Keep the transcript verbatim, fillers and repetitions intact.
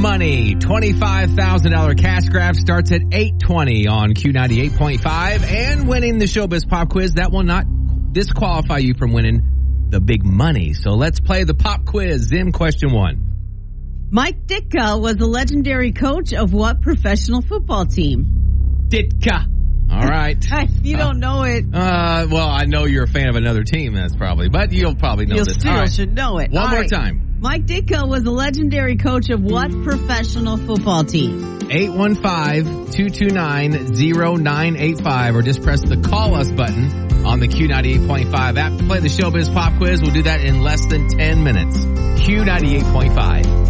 money. twenty-five thousand dollars cash grab starts at eight twenty on Q ninety-eight point five. And winning the Showbiz Pop Quiz, that will not disqualify you from winning the big money. So let's play the pop quiz. Zim, question one. Mike Ditka was the legendary coach of what professional football team? Ditka. All right. If you don't know it. Uh, well, I know you're a fan of another team, that's probably, but you'll probably know You this. still All right. should know it. One All more right. time. Mike Ditka was the legendary coach of what professional football team? eight one five, two two nine, zero nine eight five or just press the call us button on the Q ninety-eight point five app to play the Showbiz Pop Quiz. We'll do that in less than ten minutes. Q ninety-eight point five.